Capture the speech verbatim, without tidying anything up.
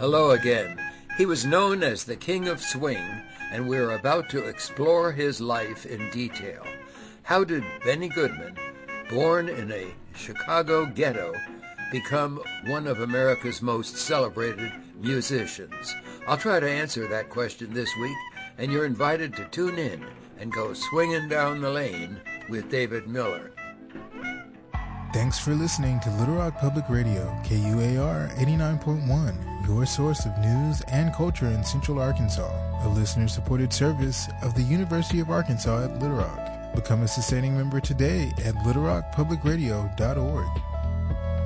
Hello again. He was known as the King of Swing, and we're about to explore his life in detail. How did Benny Goodman, born in a Chicago ghetto, become one of America's most celebrated musicians? I'll try to answer that question this week, and you're invited to tune in and go swinging down the lane with David Miller. Thanks for listening to Little Rock Public Radio, K U A R eighty-nine point one, your source of news and culture in Central Arkansas, a listener-supported service of the University of Arkansas at Little Rock. Become a sustaining member today at little rock public radio dot org.